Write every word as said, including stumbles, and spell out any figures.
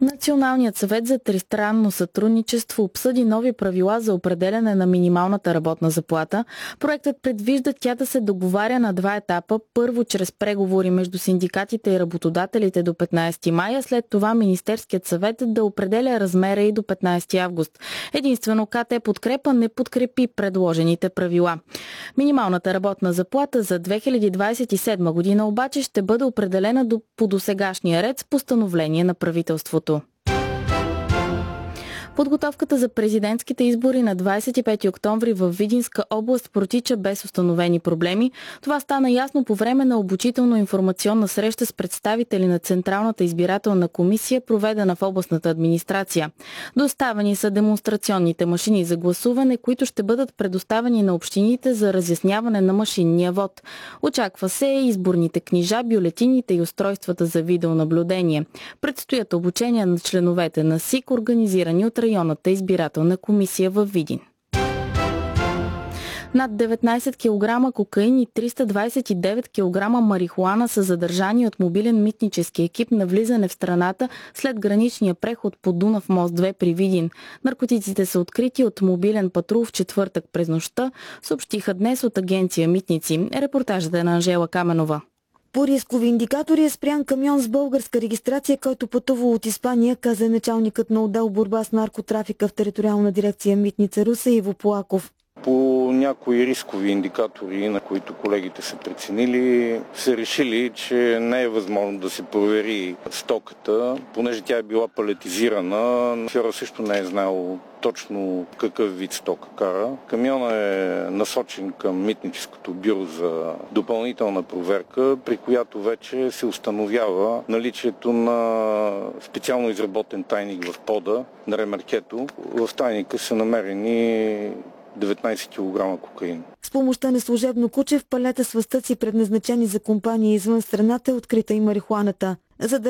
Националният съвет за тристранно сътрудничество обсъди нови правила за определяне на минималната работна заплата. Проектът предвижда тя да се договаря на два етапа. Първо чрез преговори между синдикатите и работодателите до петнайсети май, а след това Министерският съвет да определя размера и до петнайсети август. Единствено КТ Подкрепа не подкрепи предложените правила. Минималната работна заплата за две хиляди двайсет и седма година обаче ще бъде определена по досегашния ред с постановление на правителството. Подготовката за президентските избори на двайсет и пети октомври в Видинска област протича без установени проблеми. Това стана ясно по време на обучително-информационна среща с представители на Централната избирателна комисия, проведена в областната администрация. Доставени са демонстрационните машини за гласуване, които ще бъдат предоставени на общините за разясняване на машинния вод. Очаква се изборните книжа, бюлетините и устройствата за видеонаблюдение. Предстоят обучения на членовете на СИК, организирани от районната избирателна комисия във Видин. Над деветнайсет килограма кокаин и триста двайсет и девет килограма марихуана са задържани от мобилен митнически екип на влизане в страната след граничния преход по Дунав мост две при Видин. Наркотиците са открити от мобилен патрул в четвъртък през нощта, съобщиха днес от агенция Митници. Репортажът е на Анжела Каменова. По рискови индикатори е спрян камион с българска регистрация, който пътува от Испания, каза началникът на отдел борба с наркотрафика в териториална дирекция Митница Русе Иво Полаков. По някои рискови индикатори, на които колегите са преценили, са решили, че не е възможно да се провери стоката, понеже тя е била палетизирана. Шофьорът също не е знаел точно какъв вид стока кара. Камионът е насочен към митническото бюро за допълнителна проверка, при която вече се установява наличието на специално изработен тайник в пода на ремаркето. В тайника са намерени деветнайсет килограма кокаин. С помощта на служебно куче в палета с въстъци, предназначени за компании извън страната, е открита и марихуаната. За да